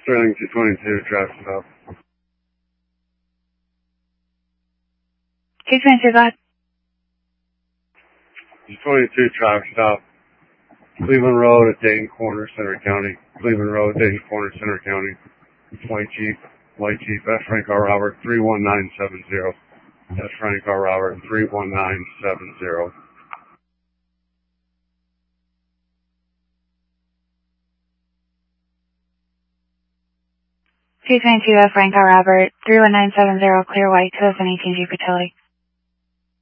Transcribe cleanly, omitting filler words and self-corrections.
Sterling 222, traffic stop. 222, go ahead. 222, traffic stop. Cleveland Road at Dayton Corner, Center County. Cleveland Road, Dayton Corner, Center County. White Jeep, F. Frank R. Robert, 31970. F. Frank R. Robert, 31970. 222, Frank R. Robert, 31970, clear white, 2018 Jeep Utility.